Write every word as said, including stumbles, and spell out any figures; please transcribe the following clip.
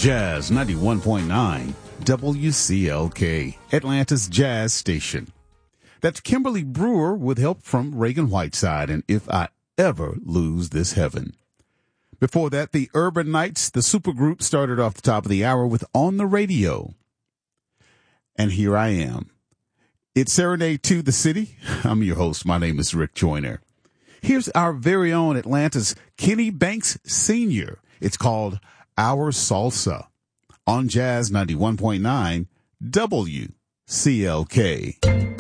Jazz ninety-one point nine, W C L K, Atlanta's Jazz Station. That's Kimberly Brewer with help from Reagan Whiteside and If I Ever Lose This Heaven. Before that, the Urban Knights, the supergroup, started off the top of the hour with On the Radio. And here I am. It's Serenade to the City. I'm your host. My name is Rick Joyner. Here's our very own Atlanta's Kenny Banks Senior It's called Our Salsa on Jazz ninety-one point nine W C L K.